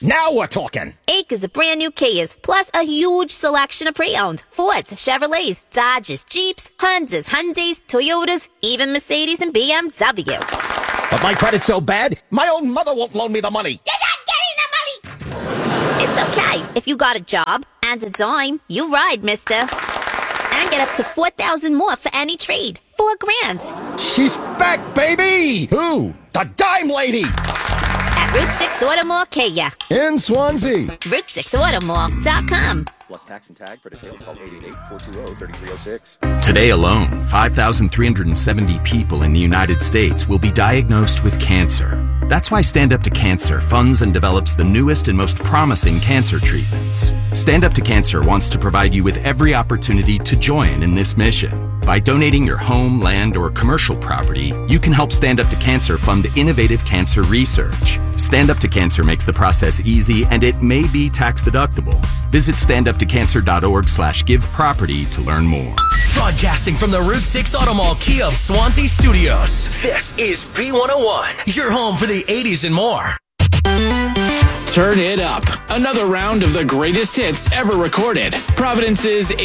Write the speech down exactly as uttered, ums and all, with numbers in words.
Now we're talking. Acres of brand new Kias, plus a huge selection of pre-owned Fords, Chevrolets, Dodges, Jeeps, Hondas, Hyundais, Toyotas, even Mercedes and B M W. But my credit's so bad, my own mother won't loan me the money. You're not getting the money! It's okay. If you got a job and a dime, you ride, mister. And get up to four thousand dollars more for any trade. Four grand. She's back, baby! Who? The dime lady! At Route six Automall Kia. In Swansea. Route six Automall dot com. Plus tax and tag. For details, call eight eight eight, four two zero, three three zero six. Today alone, five thousand three hundred seventy people in the United States will be diagnosed with cancer. That's why Stand Up to Cancer funds and develops the newest and most promising cancer treatments. Stand Up to Cancer wants to provide you with every opportunity to join in this mission. By donating your home, land, or commercial property, you can help Stand Up to Cancer fund innovative cancer research. Stand Up to Cancer makes the process easy, and it may be tax deductible. Visit standuptocancer.org slash give property to learn more. Broadcasting from the Route six Automall Kia of Swansea Studios. This is B one oh one, your home for the eighties and more. Turn it up. Another round of the greatest hits ever recorded. Providence's